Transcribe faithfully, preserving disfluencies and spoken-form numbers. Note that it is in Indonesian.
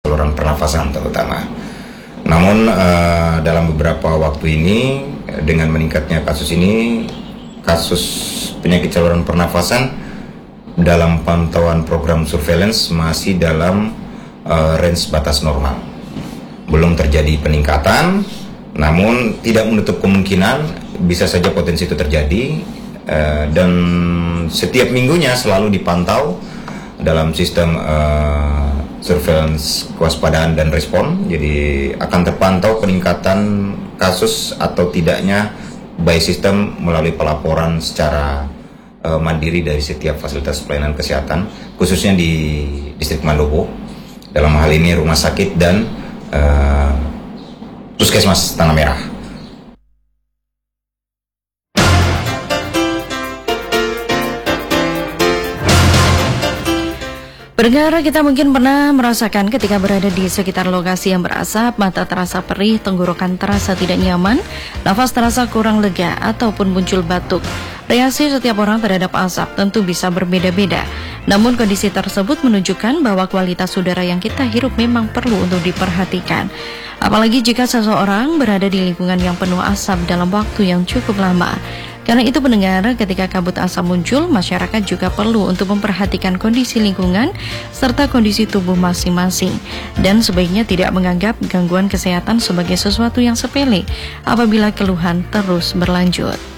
saluran pernafasan terutama. Namun uh, dalam beberapa waktu ini dengan meningkatnya kasus ini, kasus penyakit saluran pernafasan dalam pantauan program surveillance masih dalam uh, range batas normal. Belum terjadi peningkatan, namun tidak menutup kemungkinan bisa saja potensi itu terjadi, uh, dan setiap minggunya selalu dipantau dalam sistem uh, surveillance kewaspadaan dan respon. Jadi akan terpantau peningkatan kasus atau tidaknya by sistem melalui pelaporan secara uh, mandiri dari setiap fasilitas pelayanan kesehatan, khususnya di distrik Mandopo, dalam hal ini rumah sakit dan uh, puskesmas Tanah Merah. Pendengar, kita mungkin pernah merasakan ketika berada di sekitar lokasi yang berasap, mata terasa perih, tenggorokan terasa tidak nyaman, nafas terasa kurang lega, ataupun muncul batuk. Reaksi setiap orang terhadap asap tentu bisa berbeda-beda. Namun kondisi tersebut menunjukkan bahwa kualitas udara yang kita hirup memang perlu untuk diperhatikan. Apalagi jika seseorang berada di lingkungan yang penuh asap dalam waktu yang cukup lama. Karena itu pendengar, ketika kabut asap muncul, masyarakat juga perlu untuk memperhatikan kondisi lingkungan serta kondisi tubuh masing-masing. Dan sebaiknya tidak menganggap gangguan kesehatan sebagai sesuatu yang sepele apabila keluhan terus berlanjut.